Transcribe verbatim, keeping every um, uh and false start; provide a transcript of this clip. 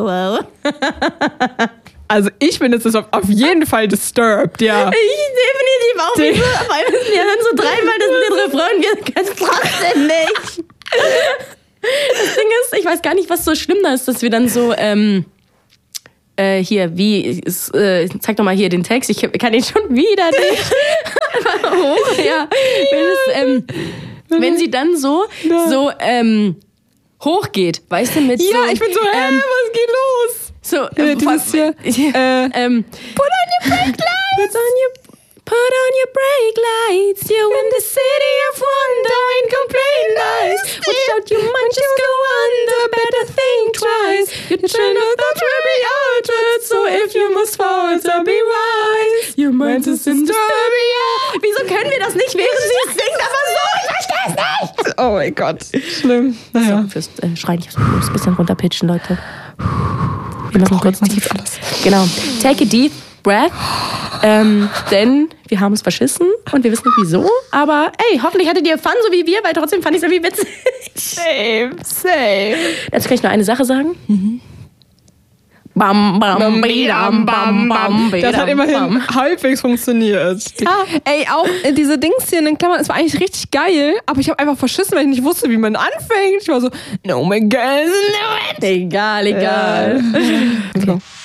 Wow. Also ich bin jetzt auf, auf jeden Fall disturbed, ja. Ich definitiv auch. De- Wieso? Weil wir hören so dreimal das Lied Refrain, wir können es trotzdem nicht. Das Ding ist, ich weiß gar nicht, was so schlimm da ist, dass wir dann so, ähm, äh, hier, wie, ist, äh, zeig doch mal hier den Text, ich kann ihn schon wieder nicht. oh, ja. Wenn, es, ähm, wenn sie dann so, so, ähm, hochgeht, weißt du, mit ja, so... Ja, ich bin so, hä, ähm, was geht los? So, Äh, äh, dieses hier, äh, ähm, put on your brake lights, on your, put on your brake lights. You're in the city of wonder, ain't complain nice. Watch out, you might just go under, better think twice. Your train of thought will be altered, so if you must falter, be wise. Your mind is in disturbia. Wieso können wir das nicht, während sie es singt, aber so? Ich verstehe es nicht. Oh mein Gott, schlimm. Naja. So, fürs äh, Schreien, ich muss ein bisschen runterpitchen, Leute. Wir machen kurz tief. Genau. Take a deep breath. Ähm, denn wir haben es verschissen und wir wissen nicht wieso. Aber ey, hoffentlich hattet ihr Fun, so wie wir, weil trotzdem fand ich es irgendwie witzig. Same, same. Dazu kann ich nur eine Sache sagen. Mhm. Bam, bam, bam, bam, bam. Das hat immerhin halbwegs funktioniert. Ja. Ey, auch äh, diese Dings hier in den Klammern, es war eigentlich richtig geil, aber ich habe einfach verschissen, weil ich nicht wusste, wie man anfängt. Ich war so, no my God, no it. Egal, egal. Ja. Okay.